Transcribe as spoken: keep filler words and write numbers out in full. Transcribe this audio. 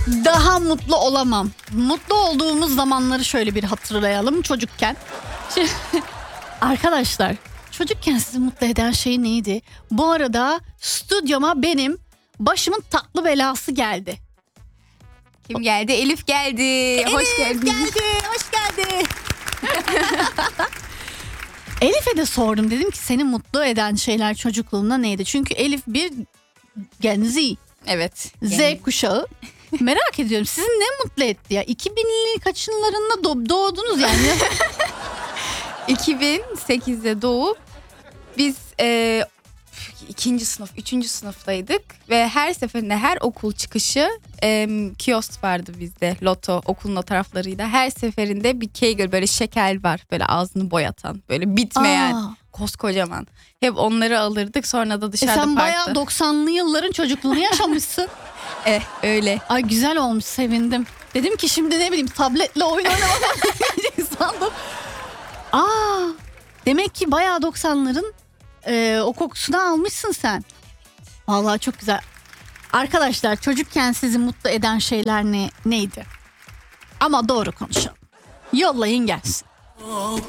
Daha mutlu olamam. Mutlu olduğumuz zamanları şöyle bir hatırlayalım çocukken. Şimdi, arkadaşlar, çocukken sizi mutlu eden şey neydi? Bu arada stüdyoma benim başımın tatlı belası geldi. Kim geldi? Elif geldi. Elif Hoş geldin. geldi, hoş geldi. Elif'e de sordum, dedim ki seni mutlu eden şeyler çocukluğunda neydi? Çünkü Elif bir Gen Z, Evet. Z Yani kuşağı. Merak ediyorum, sizi ne mutlu etti ya? iki binli kaçınlarında do- doğdunuz yani. iki bin sekizde doğup biz e, ikinci sınıf, üçüncü sınıftaydık ve her seferinde her okul çıkışı e, kiosk vardı bizde, loto okulun o taraflarıyla. Her seferinde bir kegel, böyle şeker var, böyle ağzını boyatan, böyle bitmeyen, Aa. koskocaman. Hep onları alırdık, sonra da E dışarıda sen parkta. bayağı doksanlı yılların çocukluğunu yaşamışsın. Eh, öyle. Ay güzel olmuş, sevindim. Dedim ki şimdi ne bileyim tabletle oyun oynamadan sandım. Aa, demek ki bayağı doksanların e, o kokusunu almışsın sen. Vallahi çok güzel. Arkadaşlar, çocukken sizi mutlu eden şeyler ne neydi? Ama doğru konuşalım. Yollayın gelsin.